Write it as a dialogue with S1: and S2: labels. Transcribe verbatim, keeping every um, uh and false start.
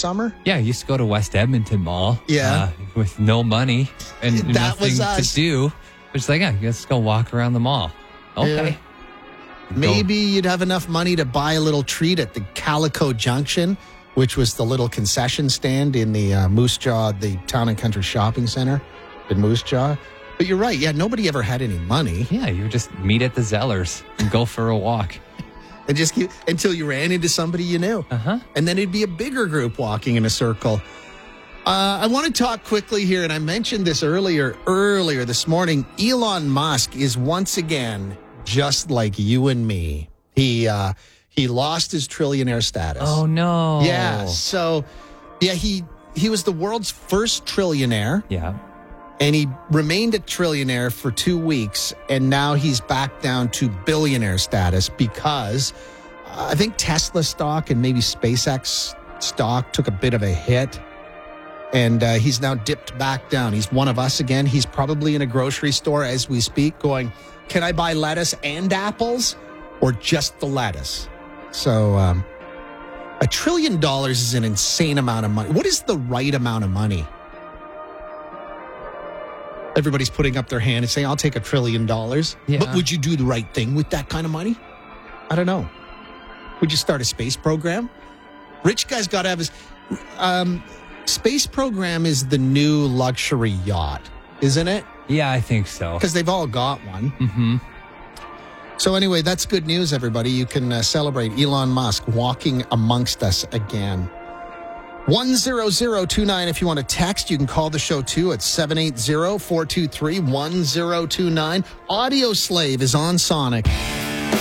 S1: summer?
S2: Yeah, I used to go to West Edmonton Mall.
S1: Yeah.
S2: Uh, with no money and
S1: That
S2: nothing
S1: was us.
S2: to do. It's like, yeah, let's go walk around the mall. Okay.
S1: Yeah. Maybe you'd have enough money to buy a little treat at the Calico Junction, which was the little concession stand in the uh, Moose Jaw, the Town and Country Shopping Center in Moose Jaw. But you're right. Yeah, nobody ever had any money.
S2: Yeah, you would just meet at the Zellers and go for a walk.
S1: And just keep, until you ran into somebody you knew.
S2: Uh-huh.
S1: And then it'd be a bigger group walking in a circle. Uh, I want to talk quickly here, and I mentioned this earlier, earlier this morning. Elon Musk is once again just like you and me. He uh, he lost his trillionaire status.
S2: Oh, no.
S1: Yeah. So, yeah, he he was the world's first trillionaire.
S2: Yeah.
S1: And he remained a trillionaire for two weeks, and now he's back down to billionaire status because uh, I think Tesla stock and maybe SpaceX stock took a bit of a hit, and uh, he's now dipped back down. He's one of us again. He's probably in a grocery store as we speak going, can I buy lettuce and apples or just the lettuce? So um, a trillion dollars is an insane amount of money. What is the right amount of money? Everybody's putting up their hand and saying, I'll take a trillion dollars.
S2: Yeah.
S1: But would you do the right thing with that kind of money? I don't know. Would you start a space program? Rich guy's got to have his... Um, space program is the new luxury yacht, isn't it?
S2: Yeah, I think so.
S1: Because they've all got one.
S2: Mm-hmm.
S1: So anyway, that's good news, everybody. You can uh, celebrate Elon Musk walking amongst us again. one zero zero two nine if you want to text. You can call the show too at seven eight zero, four two three, one zero two nine. Audio Slave is on Sonic.